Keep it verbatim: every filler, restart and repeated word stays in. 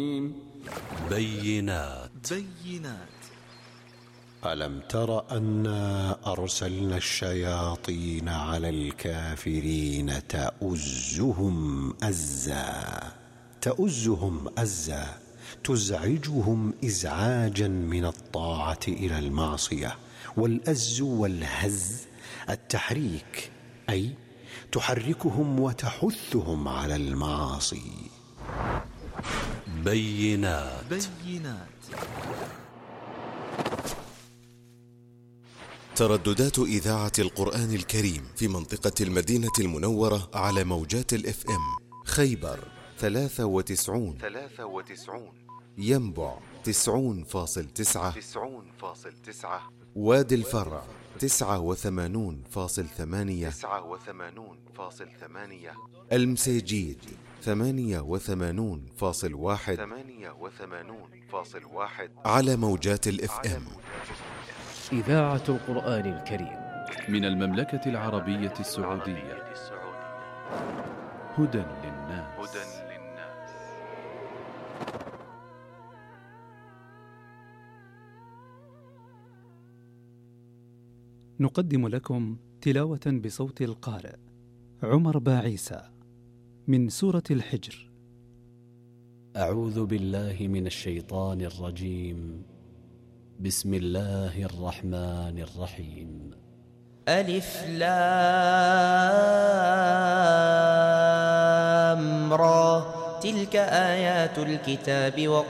بينات بينات ألم تر أنا أرسلنا الشياطين على الكافرين تؤزهم أزا تؤزهم أزا تزعجهم إزعاجا من الطاعة إلى المعصية. والأز والهز التحريك، أي تحركهم وتحثهم على المعاصي. بينات بينات ترددات إذاعة القرآن الكريم في منطقة المدينة المنورة على موجات الاف ام: خيبر ثلاثة وتسعون ثلاثة وتسعون، ينبع تسعون فاصل تسعة تسعون فاصل تسعة، وادي الفرع تسعة وثمانون فاصل ثمانية تسعة وثمانون فاصل ثمانية، المسيجيد ثمانية وثمانون فاصل واحد ثمانية وثمانون فاصل واحد على موجات الاف ام. إذاعة القرآن الكريم من المملكة العربية السعودية. هدى للناس. نقدم لكم تلاوة بصوت القارئ عمر باعيسى من سورة الحجر. أعوذ بالله من الشيطان الرجيم. بسم الله الرحمن الرحيم. ألف لام را، تلك آيات الكتاب